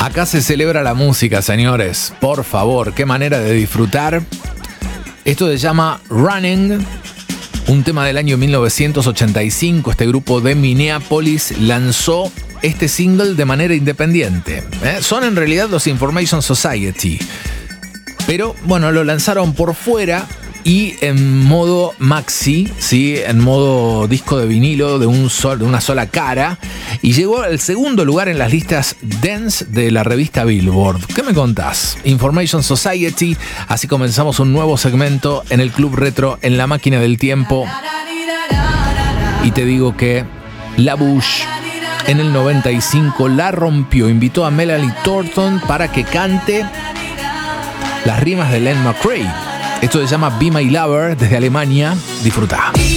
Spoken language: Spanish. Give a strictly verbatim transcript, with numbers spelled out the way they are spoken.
Acá se celebra la música, señores. Por favor, qué manera de disfrutar. Esto se llama Running, un tema del año mil novecientos ochenta y cinco. Este grupo de Minneapolis lanzó este single de manera independiente. ¿Eh? Son en realidad los Information Society. Pero bueno, lo lanzaron por fuera y en modo maxi, ¿sí? En modo disco de vinilo de, un sol, de una sola cara. Y llegó al segundo lugar en las listas dance de la revista Billboard. ¿Qué me contás? Information Society. Así comenzamos un nuevo segmento en el Club Retro en la máquina del tiempo. Y te digo que La Bush en el noventa y cinco la rompió. Invitó a Melanie Thornton para que cante las rimas de Len McCrae. Esto se llama Be My Lover desde Alemania. Disfruta.